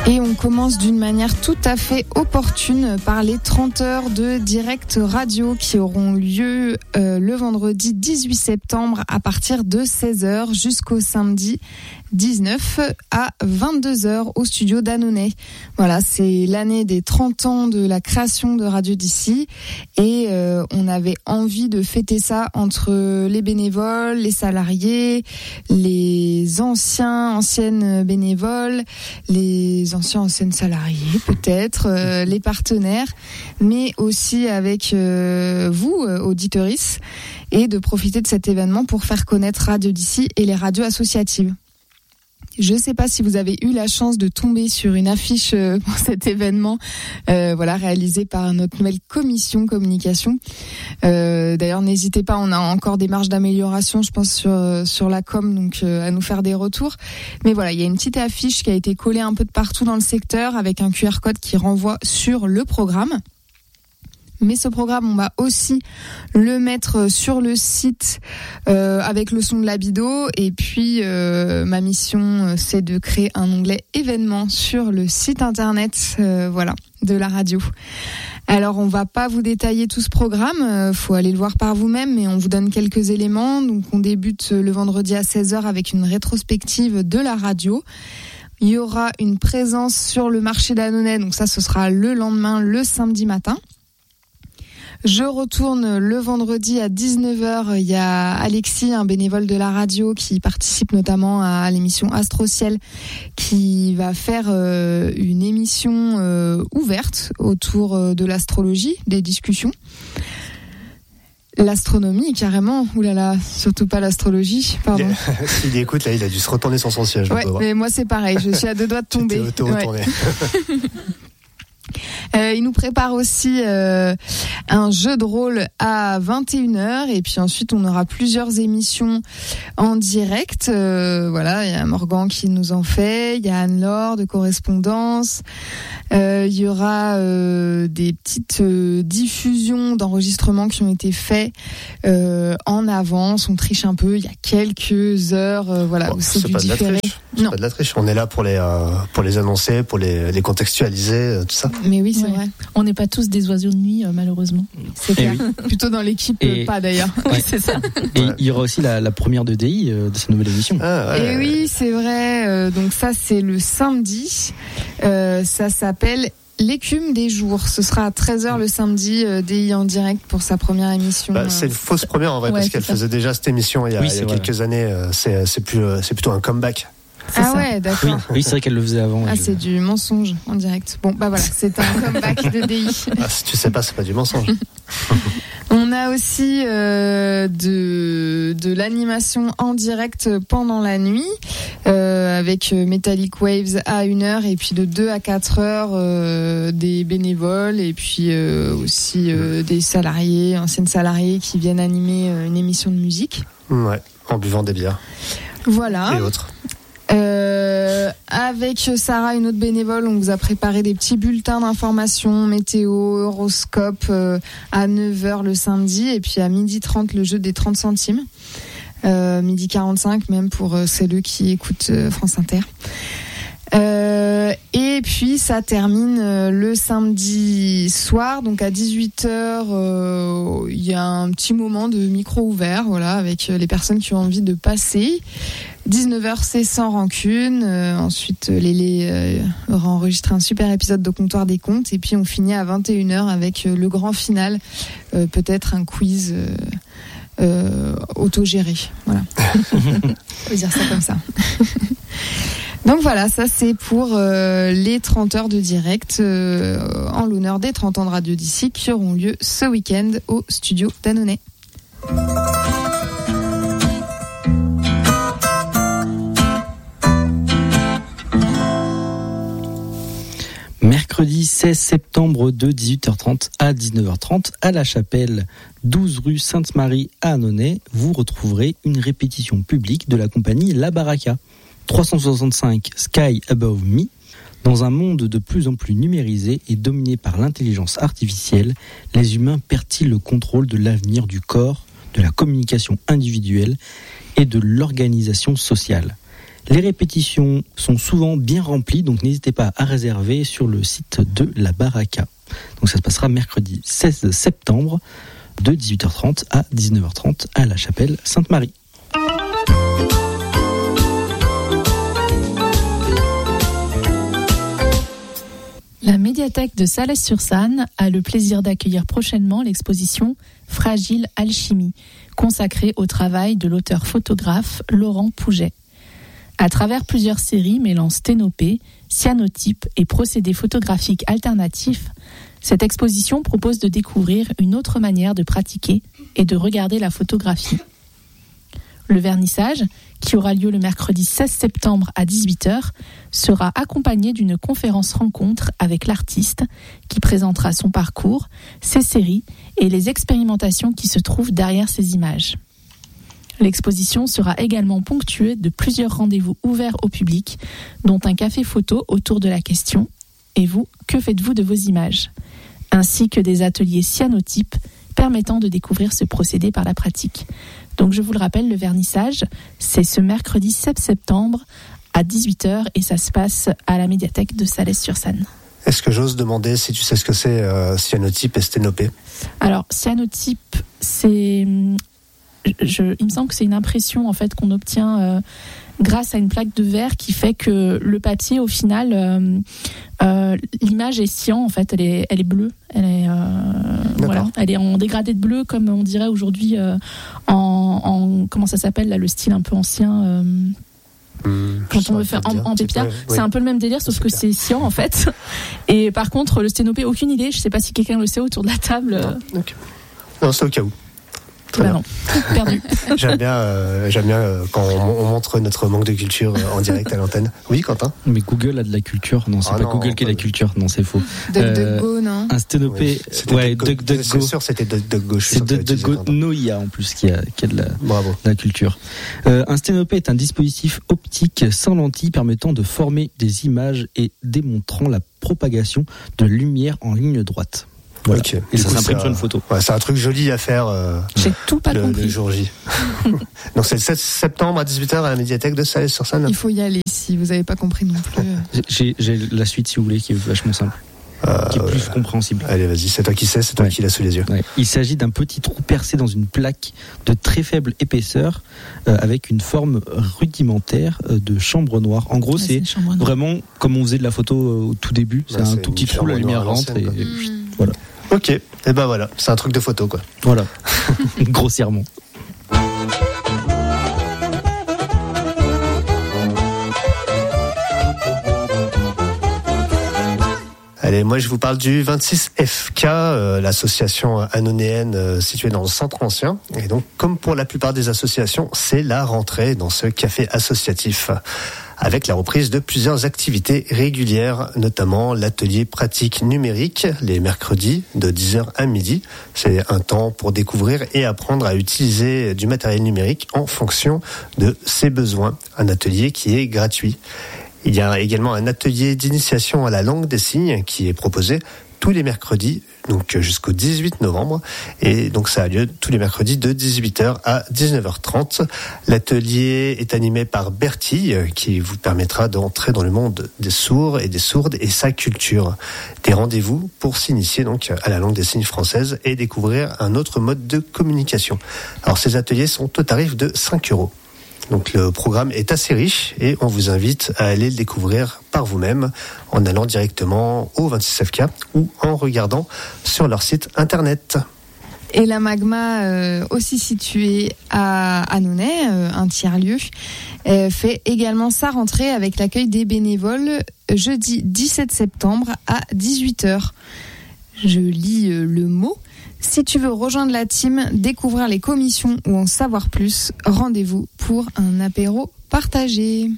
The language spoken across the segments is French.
Et on commence d'une manière tout à fait opportune par les 30 heures de direct radio qui auront lieu le vendredi 18 septembre à partir de 16h jusqu'au samedi 19 à 22h au studio d'Annonay. Voilà, c'est l'année des 30 ans de la création de Radio d'ici et on avait envie de fêter ça entre les bénévoles, les salariés, les anciennes bénévoles, les anciennes salariés peut-être, les partenaires, mais aussi avec vous, auditeuristes, et de profiter de cet événement pour faire connaître Radio d'ici et les radios associatives. Je ne sais pas si vous avez eu la chance de tomber sur une affiche pour cet événement, réalisé par notre nouvelle commission communication. D'ailleurs, n'hésitez pas, on a encore des marges d'amélioration, je pense, sur la com, donc à nous faire des retours. Mais voilà, il y a une petite affiche qui a été collée un peu de partout dans le secteur avec un QR code qui renvoie sur le programme. Mais ce programme, on va aussi le mettre sur le site avec le son de la Bido. Et puis, ma mission, c'est de créer un onglet événements sur le site internet de la radio. Alors, on va pas vous détailler tout ce programme, faut aller le voir par vous-même, mais on vous donne quelques éléments. Donc, on débute le vendredi à 16h avec une rétrospective de la radio. Il y aura une présence sur le marché d'Annonay, donc ça, ce sera le lendemain, le samedi matin. Je retourne le vendredi à 19h. Il y a Alexis, un bénévole de la radio qui participe notamment à l'émission Astro-Ciel, qui va faire une émission ouverte autour de l'astrologie, des discussions. L'astronomie, carrément. Ouh là là, surtout pas l'astrologie, pardon. S'il écoute, là, il a dû se retourner sur son siège. Ouais, mais moi c'est pareil, je suis à 2 doigts de tomber. Tu t'es auto-retourné. Ouais. Il nous prépare aussi un jeu de rôle à 21h et puis ensuite on aura plusieurs émissions en direct. Il y a Morgan qui nous en fait, il y a Anne-Laure de Correspondance, il y aura des petites diffusions d'enregistrements qui ont été faits en avance. On triche un peu, il y a quelques heures où c'est du différé. C'est pas de la triche, on est là pour les annoncer, pour les contextualiser, tout ça. Mais oui, c'est vrai. On n'est pas tous des oiseaux de nuit, malheureusement. C'est clair. Oui. Plutôt dans l'équipe, pas d'ailleurs. Ouais. Oui, c'est ça. Et il y aura aussi la première de DI de cette nouvelle émission. Et oui, c'est vrai. Donc ça, c'est le samedi. Ça s'appelle L'écume des jours. Ce sera à 13h le samedi, DI en direct pour sa première émission. C'est une fausse première en vrai, parce qu'elle faisait déjà cette émission il y a quelques années. C'est plutôt un comeback. Ouais, d'accord. Oui, c'est vrai qu'elle le faisait avant. C'est du mensonge en direct. Bon, voilà, c'est un comeback de DI. Si tu sais pas, c'est pas du mensonge. On a aussi de l'animation en direct pendant la nuit, avec Metallic Waves à 1h et puis de 2 à 4h des bénévoles et puis aussi des salariés, anciennes salariés qui viennent animer une émission de musique. Ouais, en buvant des bières. Voilà. Et autres. Avec Sarah, une autre bénévole, on vous a préparé des petits bulletins d'information, météo, horoscope à 9h le samedi et puis à 12h30 le jeu des 30 centimes. 12h45 même pour celles qui écoutent France Inter. Et puis ça termine le samedi soir, donc à 18h, il y a un petit moment de micro ouvert, avec les personnes qui ont envie de passer. 19h, c'est sans rancune. Ensuite, Lélé aura enregistré un super épisode de Comptoir des Contes. Et puis on finit à 21h avec le grand final, peut-être un quiz autogéré. Voilà. On peut dire ça comme ça. Donc voilà, ça c'est pour les 30 heures de direct en l'honneur des 30 ans de Radio d'ici qui auront lieu ce week-end au studio d'Annonay. Mercredi 16 septembre de 18h30 à 19h30 à la chapelle 12 rue Sainte-Marie à Annonay, vous retrouverez une répétition publique de la compagnie La Baraka. 365 Sky Above Me. Dans un monde de plus en plus numérisé et dominé par l'intelligence artificielle, les humains perdent-ils le contrôle de l'avenir du corps, de la communication individuelle et de l'organisation sociale ? Les répétitions sont souvent bien remplies, donc n'hésitez pas à réserver sur le site de la Baraka. Donc ça se passera mercredi 16 septembre de 18h30 à 19h30 à la chapelle Sainte-Marie. La médiathèque de Salles-sur-Sanne a le plaisir d'accueillir prochainement l'exposition Fragile Alchimie, consacrée au travail de l'auteur-photographe Laurent Pouget. À travers plusieurs séries mêlant sténopées, cyanotypes et procédés photographiques alternatifs, cette exposition propose de découvrir une autre manière de pratiquer et de regarder la photographie. Le vernissage, qui aura lieu le mercredi 16 septembre à 18h, sera accompagné d'une conférence-rencontre avec l'artiste qui présentera son parcours, ses séries et les expérimentations qui se trouvent derrière ces images. L'exposition sera également ponctuée de plusieurs rendez-vous ouverts au public, dont un café photo autour de la question « Et vous, que faites-vous de vos images ?» ainsi que des ateliers cyanotypes permettant de découvrir ce procédé par la pratique. Donc je vous le rappelle, le vernissage, c'est ce mercredi 7 septembre à 18h et ça se passe à la médiathèque de Salles-sur-Sanne. Est-ce que j'ose demander si tu sais ce que c'est cyanotype et sténopée ? Alors, cyanotype, c'est... il me semble que c'est une impression en fait qu'on obtient grâce à une plaque de verre qui fait que le papier, au final, l'image est cyan, en fait, elle est bleue. Voilà, elle est en dégradé de bleu, comme on dirait aujourd'hui en comment ça s'appelle là, le style un peu ancien. Quand on veut faire en pépia, c'est un peu le même délire, sauf que c'est cyan en fait. Et par contre, le sténopé, aucune idée. Je sais pas si quelqu'un le sait autour de la table. Non, okay. Non, c'est au cas où. Non, perdu. J'aime bien quand on montre notre manque de culture en direct à l'antenne. Oui, Quentin ? Mais Google a de la culture. Non, c'est pas Google qui a de la culculture. Non, c'est faux. DuckDuckGo, non ? Un sténopé. Oui, DuckDuckGo. C'est sûr, c'était DuckDuckGo. C'est DuckDuckGo Noia en plus qui a de la culture. Un sténopé est un dispositif optique sans lentille permettant de former des images et démontrant la propagation de la lumière en ligne droite. Voilà. Okay. Et ça s'imprime sur une photo. Ouais, c'est un truc joli à faire J'ai tout pas compris. Le jour J. Donc c'est le 7 septembre à 18h à la médiathèque de Salles-sur-Sanne. Il faut y aller si vous n'avez pas compris non plus. J'ai la suite si vous voulez qui est vachement simple. Qui est plus compréhensible. Allez, vas-y, c'est toi qui sais, c'est toi qui l'as sous les yeux. Ouais. Il s'agit d'un petit trou percé dans une plaque de très faible épaisseur avec une forme rudimentaire de chambre noire. En gros, c'est vraiment comme on faisait de la photo au tout début. C'est un tout petit trou, la lumière rentre et voilà. Ok, et ben voilà, c'est un truc de photo quoi. Voilà, grossièrement. Allez, moi je vous parle du 26FK, l'association annonéenne située dans le centre ancien. Et donc, comme pour la plupart des associations, c'est la rentrée dans ce café associatif. Avec la reprise de plusieurs activités régulières, notamment l'atelier pratique numérique, les mercredis de 10h à midi. C'est un temps pour découvrir et apprendre à utiliser du matériel numérique en fonction de ses besoins. Un atelier qui est gratuit. Il y a également un atelier d'initiation à la langue des signes qui est proposé tous les mercredis, donc jusqu'au 18 novembre. Et donc ça a lieu tous les mercredis de 18h à 19h30. L'atelier est animé par Bertille, qui vous permettra d'entrer dans le monde des sourds et des sourdes et sa culture. Des rendez-vous pour s'initier donc à la langue des signes française et découvrir un autre mode de communication. Alors ces ateliers sont au tarif de 5 €. Donc le programme est assez riche et on vous invite à aller le découvrir par vous-même en allant directement au 26FK ou en regardant sur leur site internet. Et la Magma, aussi située à Annonay, un tiers-lieu, fait également sa rentrée avec l'accueil des bénévoles jeudi 17 septembre à 18h. Je lis le mot. Si tu veux rejoindre la team, découvrir les commissions ou en savoir plus, rendez-vous pour un apéro partagé.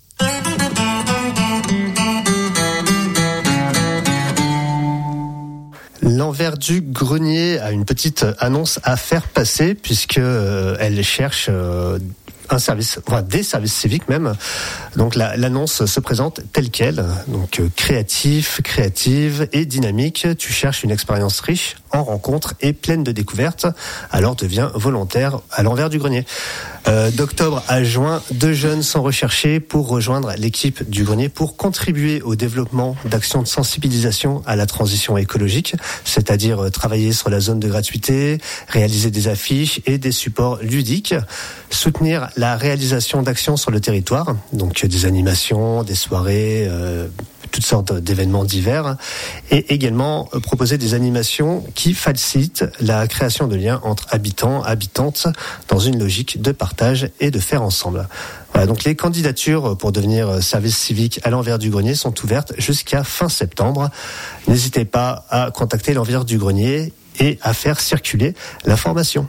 L'envers du grenier a une petite annonce à faire passer puisque elle cherche un service, enfin des services civiques même. Donc l'annonce se présente telle quelle, donc créative et dynamique. Tu cherches une expérience riche en rencontres et pleine de découvertes, alors deviens volontaire à l'envers du grenier. D'octobre à juin, 2 jeunes sont recherchés pour rejoindre l'équipe du grenier pour contribuer au développement d'actions de sensibilisation à la transition écologique, c'est-à-dire travailler sur la zone de gratuité, réaliser des affiches et des supports ludiques, soutenir la réalisation d'actions sur le territoire, donc des animations, des soirées, toutes sortes d'événements divers, et également proposer des animations qui facilitent la création de liens entre habitants, habitantes, dans une logique de partage et de faire ensemble. Voilà, donc les candidatures pour devenir service civique à l'Envers du Grenier sont ouvertes jusqu'à fin septembre. N'hésitez pas à contacter l'Envers du Grenier et à faire circuler l'information.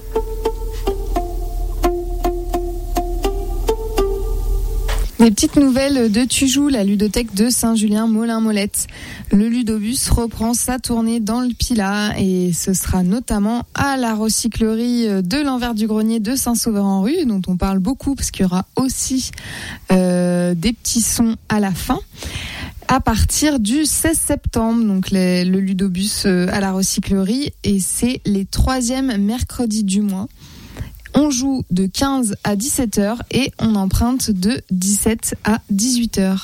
Des petites nouvelles de Tujou, la ludothèque de Saint-Julien-Molin-Molette. Le ludobus reprend sa tournée dans le Pilat et ce sera notamment à la recyclerie de l'Envers du Grenier de Saint-Sauveur-en-Rue, dont on parle beaucoup parce qu'il y aura aussi des petits sons à la fin. À partir du 16 septembre, donc le ludobus à la recyclerie, et c'est les 3e mercredis du mois. On joue de 15 à 17h et on emprunte de 17 à 18h.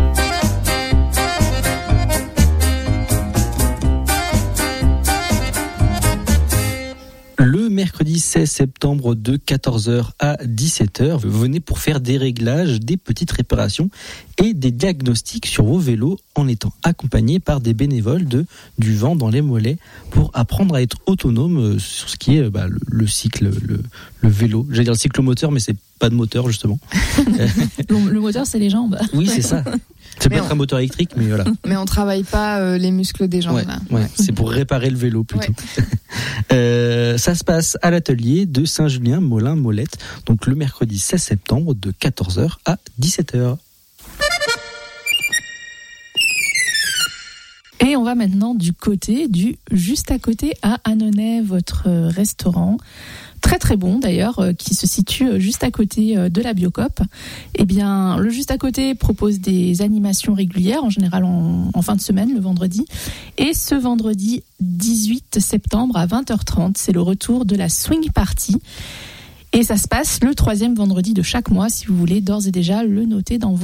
Le mercredi 16 septembre de 14h à 17h, venez pour faire des réglages, des petites réparations et des diagnostics sur vos vélos en étant accompagné par des bénévoles du vent dans les mollets pour apprendre à être autonome sur ce qui est le cycle, le vélo. J'allais dire le cyclomoteur, mais c'est pas de moteur justement. Le moteur, c'est les jambes. Oui, c'est ça. C'est peut-être un moteur électrique, mais voilà. Mais on travaille pas les muscles des jambes. Ouais, c'est pour réparer le vélo plutôt. Ouais. Ça se passe à l'atelier de Saint-Julien-Molin-Molette, donc le mercredi 16 septembre de 14h à 17h. Et on va maintenant du juste à côté à Annonay, votre restaurant. Très très bon d'ailleurs, qui se situe juste à côté de la Biocoop. Eh bien, le juste à côté propose des animations régulières, en général en fin de semaine, le vendredi. Et ce vendredi 18 septembre à 20h30, c'est le retour de la Swing Party. Et ça se passe le 3e vendredi de chaque mois, si vous voulez d'ores et déjà le noter dans vos